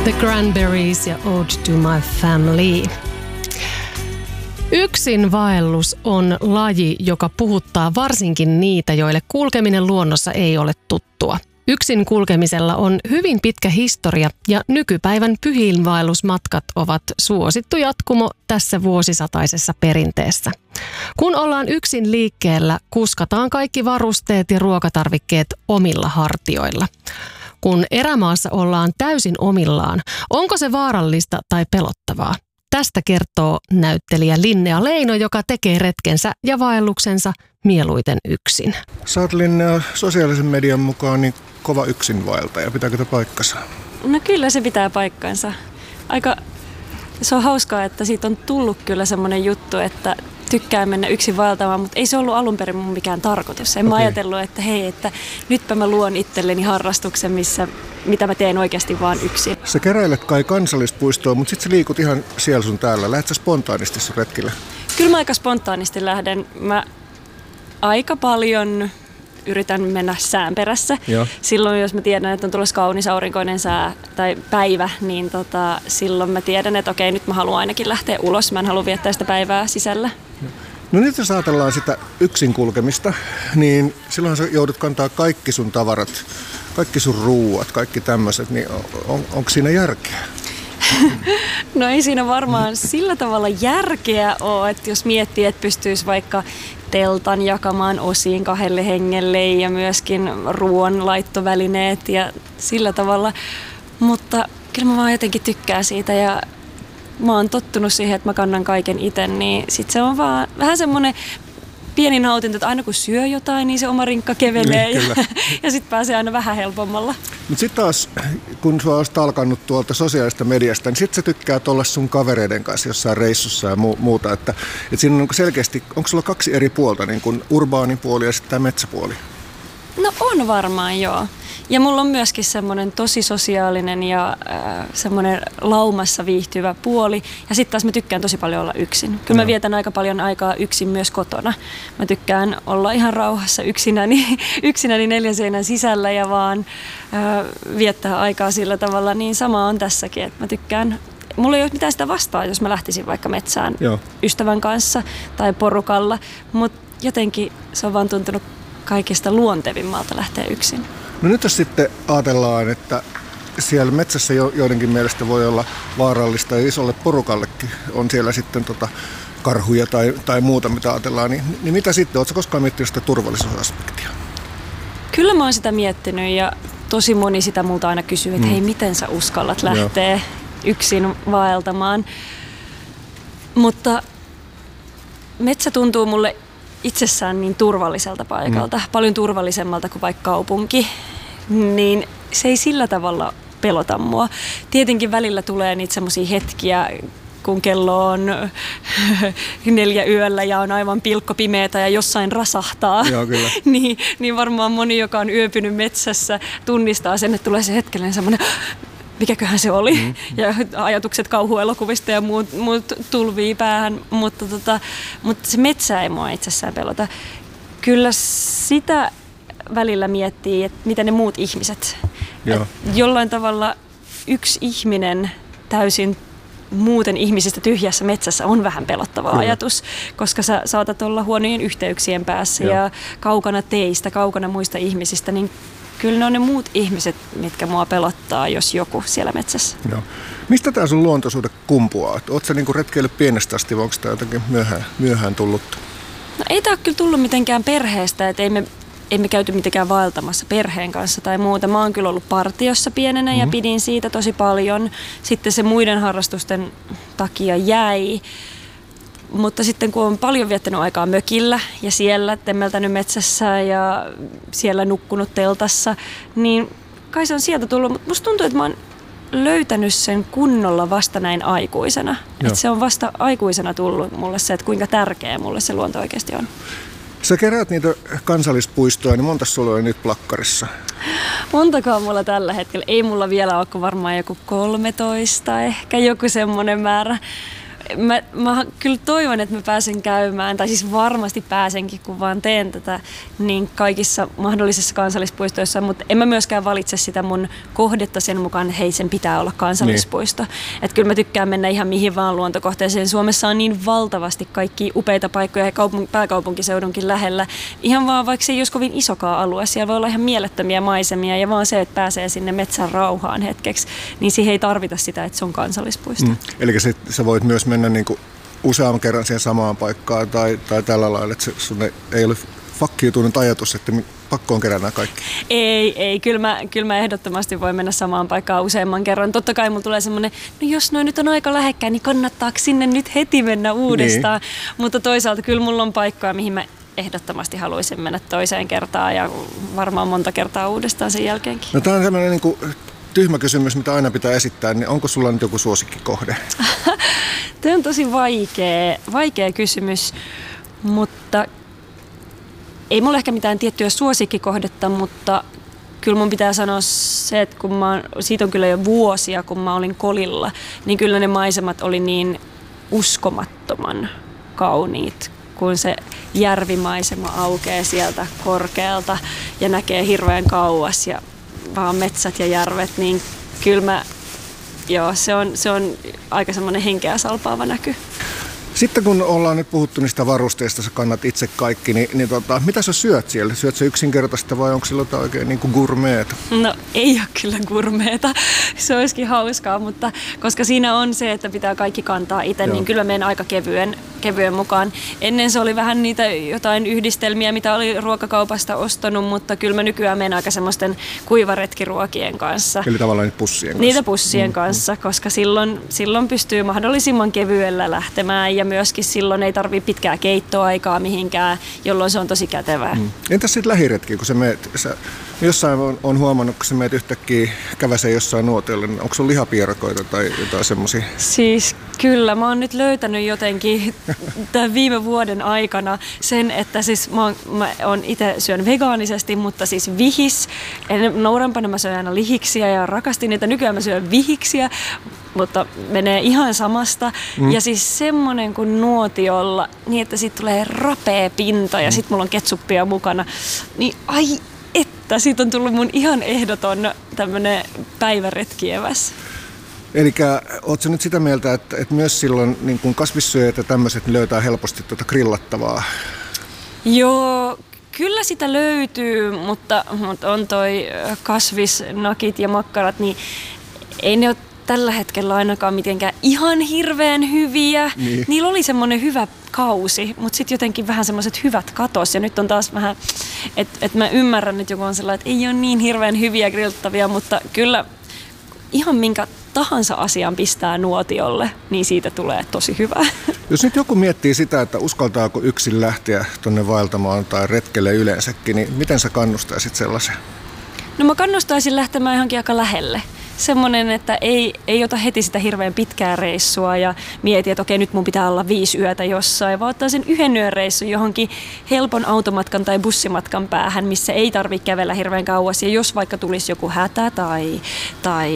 The Cranberries ja Ode to My Family. Yksinvaellus on laji, joka puhuttaa varsinkin niitä, joille kulkeminen luonnossa ei ole tuttua. Yksin kulkemisella on hyvin pitkä historia ja nykypäivän pyhiinvaellusmatkat ovat suosittu jatkumo tässä vuosisataisessa perinteessä. Kun ollaan yksin liikkeellä, kuskataan kaikki varusteet ja ruokatarvikkeet omilla hartioilla. Kun erämaassa ollaan täysin omillaan, onko se vaarallista tai pelottavaa? Tästä kertoo näyttelijä Linnea Leino, joka tekee retkensä ja vaelluksensa mieluiten yksin. Sä oot, Linnea, sosiaalisen median mukaan niin kova yksinvaeltaja. Pitääkö tämä paikkansa? No kyllä se pitää paikkansa. Se on hauskaa, että siitä on tullut kyllä semmoinen juttu, että tykkää mennä yksin vaeltamaan, mutta ei se ollut alun perin mun mikään tarkoitus. En mä ajatellut, että hei, että nytpä mä luon itselleni harrastuksen, mitä mä teen oikeasti vaan yksin. Sä keräilet kai kansallispuistoa, mutta sit sä liikut ihan siellä sun täällä. Lähdet sä spontaanisti sun retkille? Kyllä mä aika spontaanisti lähden. Mä aika paljon yritän mennä sään perässä. Joo. Silloin, jos mä tiedän, että on tulossa kaunis aurinkoinen sää tai päivä, niin silloin mä tiedän, että okei, nyt mä haluan ainakin lähteä ulos. Mä en halua viettää sitä päivää sisällä. No nyt jos ajatellaan sitä yksin kulkemista, niin silloin sä joudut kantaa kaikki sun tavarat, kaikki sun ruuat, kaikki tämmöiset, niin onko siinä järkeä? No ei siinä varmaan sillä tavalla järkeä ole, että jos miettii, että pystyisi vaikka teltan jakamaan osiin 2 hengelle ja myöskin ruoan laittovälineet ja sillä tavalla. Mutta kyllä mä vaan jotenkin tykkään siitä ja mä oon tottunut siihen, että mä kannan kaiken itse, niin sit se on vaan vähän semmoinen pieni nautinto, että aina kun syö jotain, niin se oma rinkka kevenee niin, ja sit pääsee aina vähän helpommalla. Mutta sitten taas, kun sä oot alkanut tuolta sosiaalista mediasta, niin sit sä tykkäät olla sun kavereiden kanssa jossain reissussa ja muuta. Että siinä on selkeästi, onko sulla 2 eri puolta, niin kuin urbaani puoli ja sitten tämä metsäpuoli? No on varmaan, joo. Ja mulla on myöskin semmoinen tosi sosiaalinen ja semmoinen laumassa viihtyvä puoli. Ja sitten taas mä tykkään tosi paljon olla yksin. Kyllä mä vietän aika paljon aikaa yksin myös kotona. Mä tykkään olla ihan rauhassa yksinäni 4 seinän sisällä ja vaan viettää aikaa sillä tavalla. Niin sama on tässäkin, että mä tykkään. Mulla ei ole mitään sitä vastaa, jos mä lähtisin vaikka metsään ystävän kanssa tai porukalla. Mutta jotenkin se on vaan tuntunut kaikista luontevimmalta lähteä yksin. No nyt jos sitten ajatellaan, että siellä metsässä joidenkin mielestä voi olla vaarallista ja isolle porukallekin on siellä sitten karhuja tai muuta, mitä ajatellaan, niin mitä sitten? Oletko koskaan miettinyt sitä turvallisuusaspektia? Kyllä mä oon sitä miettinyt ja tosi moni sitä multa aina kysyy, että hei, miten sä uskallat lähteä yksin vaeltamaan. Mutta metsä tuntuu mulle itsessään niin turvalliselta paikalta, paljon turvallisemmalta kuin vaikka kaupunki, niin se ei sillä tavalla pelota mua. Tietenkin välillä tulee niitä semmoisia hetkiä, kun kello on 4 yöllä ja on aivan pilkkopimeätä ja jossain rasahtaa. Joo, kyllä. niin varmaan moni, joka on yöpynyt metsässä, tunnistaa sen, että tulee se hetkellinen semmoinen, mikäköhän se oli, ja ajatukset kauhuelokuvista ja muut tulvii päähän, mutta se metsä ei mua itsessään pelota. Kyllä sitä välillä miettii, että mitä ne muut ihmiset. Jollain tavalla yksi ihminen täysin muuten ihmisistä tyhjässä metsässä on vähän pelottava ajatus, koska sä saatat olla huonojen yhteyksien päässä ja kaukana teistä, kaukana muista ihmisistä, niin kyllä ne on ne muut ihmiset, mitkä mua pelottaa, jos joku siellä metsässä. Joo. Mistä tämä sun luontoisuuden kumpuaa? Oletko sä niinku retkeillyt pienestä asti vai onko tämä jotenkin myöhään tullut? No ei tämä ole kyllä tullut mitenkään perheestä, että ei me käyty mitenkään vaeltamassa perheen kanssa tai muuta. Mä oon kyllä ollut partiossa pienenä ja pidin siitä tosi paljon. Sitten se muiden harrastusten takia jäi. Mutta sitten kun on paljon viettänyt aikaa mökillä ja siellä temmeltänyt metsässä ja siellä nukkunut teltassa, niin kai se on sieltä tullut. Mutta musta tuntuu, että mä oon löytänyt sen kunnolla vasta näin aikuisena. Että se on vasta aikuisena tullut mulle se, että kuinka tärkeä mulle se luonto oikeasti on. Sä keräät niitä kansallispuistoja, niin monta sulla on nyt plakkarissa? Montakaan mulla tällä hetkellä. Ei mulla vielä ole varmaan joku 13 ehkä, joku semmoinen määrä. Mä kyllä toivon, että mä pääsen käymään, tai siis varmasti pääsenkin, kun vaan teen tätä, niin kaikissa mahdollisissa kansallispuistoissa, mutta en mä myöskään valitse sitä mun kohdetta sen mukaan, että hei, sen pitää olla kansallispuisto. Että kyllä mä tykkään mennä ihan mihin vaan luontokohteeseen. Suomessa on niin valtavasti kaikki upeita paikkoja ja pääkaupunkiseudunkin lähellä. Ihan vaan, vaikka se ei olisi kovin isokaan alue, siellä voi olla ihan mielettömiä maisemia ja vaan se, että pääsee sinne metsän rauhaan hetkeksi, niin siihen ei tarvita sitä, että se on kansallispuisto. Eli sä voit myös mennä niin kuin useamman kerran siihen samaan paikkaan tai tällä lailla, että sun ei ole fakkiutunut ajatus, että pakko on kerää nämä kaikki. Ei. Kyllä mä ehdottomasti voin mennä samaan paikkaan useamman kerran. Totta kai mulla tulee semmoinen, no jos noin nyt on aika lähekkäin, niin kannattaako sinne nyt heti mennä uudestaan. Niin. Mutta toisaalta kyllä mulla on paikkoja, mihin mä ehdottomasti haluaisin mennä toiseen kertaan ja varmaan monta kertaa uudestaan sen jälkeenkin. No tämä on sellainen niin kuin tyhmä kysymys, mitä aina pitää esittää, niin onko sulla nyt joku suosikkikohde? Tämä on tosi vaikea kysymys, mutta ei mulla ehkä mitään tiettyä suosikkikohdetta, mutta kyllä mun pitää sanoa se, että kun siitä on kyllä jo vuosia, kun mä olin Kolilla, niin kyllä ne maisemat oli niin uskomattoman kauniit, kun se järvimaisema aukeaa sieltä korkealta ja näkee hirveän kauas ja vaan metsät ja järvet, niin kyllä se on aika semmoinen henkeä salpaava näky. Sitten kun ollaan nyt puhuttu niistä varusteista, sä kannat itse kaikki, niin mitä sä syöt siellä? Syöt sä yksinkertaista vai onko sillä jotain oikein niin kuin gourmeeta? No ei ole kyllä gourmeeta. Se olisikin hauskaa, mutta koska siinä on se, että pitää kaikki kantaa itse, niin kyllä menen aika kevyen mukaan. Ennen se oli vähän niitä jotain yhdistelmiä, mitä oli ruokakaupasta ostanut, mutta kyllä mä nykyään menen aika semmoisten kuivaretkiruokien kanssa. Eli tavallaan niitä pussien kanssa. Niitä pussien kanssa, koska silloin pystyy mahdollisimman kevyellä lähtemään ja myöskin silloin ei tarvitse pitkää keittoaikaa mihinkään, jolloin se on tosi kätevää. Entäs sitten lähiretki, kun sä meet, jossain on huomannut, kun sä meet yhtäkkiä käväseen jossain nuotiolla, niin onko sun lihapiirakoita tai jotain semmoisia? Siis kyllä, mä oon nyt löytänyt jotenkin tämän viime vuoden aikana sen, että siis mä oon itse syön vegaanisesti, mutta siis vihis. Nuorempana mä söin aina lihiksiä ja rakastin niitä. Nykyään mä syön vihiksiä, mutta menee ihan samasta. Ja siis semmonen kuin nuotiolla, niin että siitä tulee rapea pinta ja sit mulla on ketsuppia mukana. Niin ai että, siitä on tullut mun ihan ehdoton tämmönen päiväretkieväs. Elikkä ootko nyt sitä mieltä, että myös silloin niin kun kasvissyöjät ja tämmöiset löytää helposti grillattavaa? Joo, kyllä sitä löytyy, mutta on toi kasvisnakit ja makkarat, niin ei ne ole tällä hetkellä ainakaan mitenkään ihan hirveän hyviä. Niin. Niillä oli semmoinen hyvä kausi, mutta sitten jotenkin vähän semmoiset hyvät katos. Ja nyt on taas vähän, että mä ymmärrän, että joku on sellainen, että ei ole niin hirveän hyviä grillttavia, mutta kyllä ihan minkä tahansa asian pistää nuotiolle, niin siitä tulee tosi hyvä. Jos nyt joku miettii sitä, että uskaltaako yksin lähteä tuonne vaeltamaan tai retkelle yleensäkin, niin miten sä kannustaisit sellaisen? No mä kannustaisin lähtemään johonkin aika lähelle. Semmoinen, että ei ota heti sitä hirveän pitkää reissua ja mieti, että okei, nyt mun pitää olla 5 yötä jossain, vaan ottaa sen 1 yön reissun johonkin helpon automatkan tai bussimatkan päähän, missä ei tarvitse kävellä hirveän kauas. Ja jos vaikka tulisi joku hätä tai